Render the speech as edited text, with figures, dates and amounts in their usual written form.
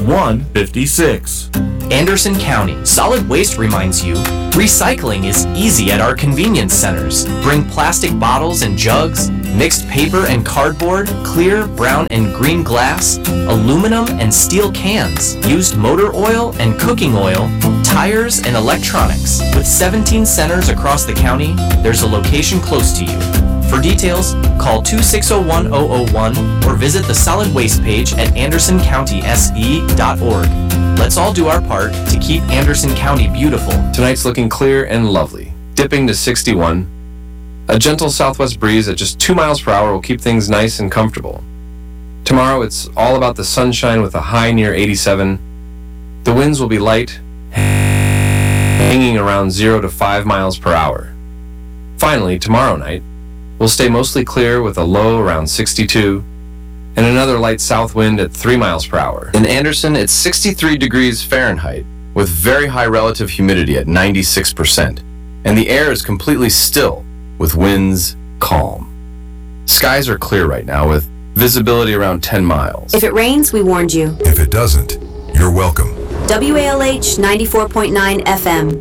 156. Anderson County Solid Waste reminds you, recycling is easy at our convenience centers. Bring plastic bottles and jugs, mixed paper and cardboard, clear, brown and green glass, aluminum and steel cans, used motor oil and cooking oil, tires and electronics. With 17 centers across the county, there's a location close to you. For details, call 2601001 or visit the solid waste page at andersoncountyse.org. Let's all do our part to keep Anderson County beautiful. Tonight's looking clear and lovely, dipping to 61. A gentle southwest breeze at just 2 miles per hour will keep things nice and comfortable. Tomorrow it's all about the sunshine with a high near 87. The winds will be light, hanging around 0 to 5 miles per hour. Finally, tomorrow night, we'll stay mostly clear with a low around 62 and another light south wind at 3 miles per hour. In Anderson, it's 63 degrees Fahrenheit with very high relative humidity at 96%, and the air is completely still with winds calm. Skies are clear right now with visibility around 10 miles. If it rains, we warned you. If it doesn't, you're welcome. WALH 94.9 FM.